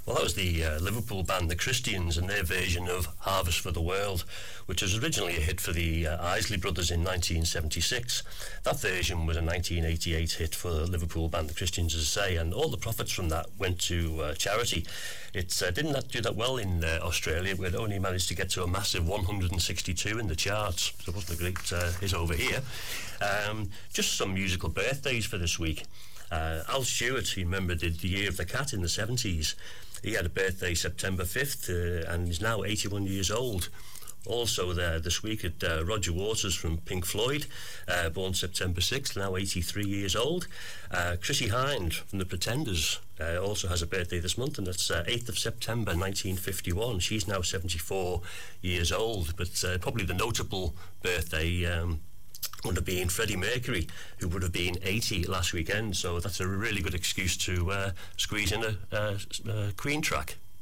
Well, that was the Liverpool band The Christians and their version of Harvest for the World, which was originally a hit for the Isley Brothers in 1976. That version was a 1988 hit for the Liverpool band The Christians, as I say, and all the profits from that went to charity. It didn't do that well in Australia. It only managed to get to a massive 162 in the charts. So it wasn't a great hit over here. Just some musical birthdays for this week. Al Stewart, you remember, did The Year of the Cat in the 70s. He had a birthday September 5th and is now 81 years old. Also there this week at Roger Waters from Pink Floyd, born September 6th, now 83 years old. Chrissie Hynde from The Pretenders also has a birthday this month, and that's 8th of September 1951. She's now 74 years old, but probably the notable birthday would have been Freddie Mercury, who would have been 80 last weekend, so that's a really good excuse to squeeze in a Queen track.